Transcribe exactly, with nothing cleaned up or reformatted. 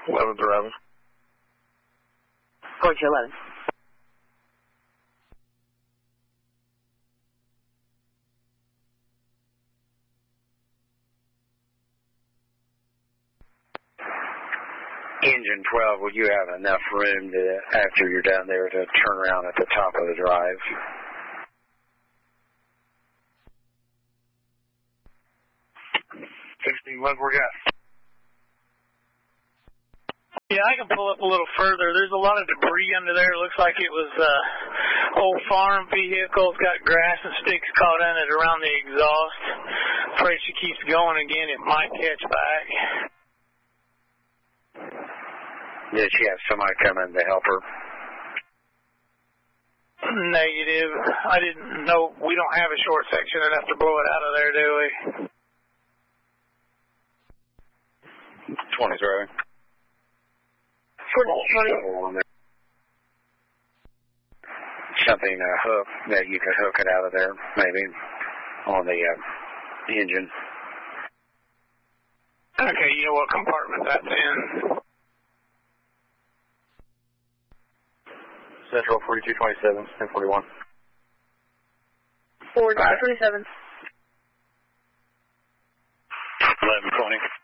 eleven to eleven. Four to eleven. Engine twelve, would you have enough room to, after you're done there, to turn around at the top of the drive? fifteen, what we got? Yeah, I can pull up a little further. There's a lot of debris under there. It looks like it was uh, old farm vehicles, got grass and sticks caught in it around the exhaust. Afraid she keeps going again, it might catch back. Did she have somebody come in to help her? Negative. I didn't know. We don't have a short section enough to blow it out of there, do we? twenty's right. twenty. Something, a hook that you could hook it out of there, maybe, on the uh, engine. Okay, you know what compartment that's in? Central forty-two twenty-seven, ten forty-one. Four to twenty-seven. eleven twenty.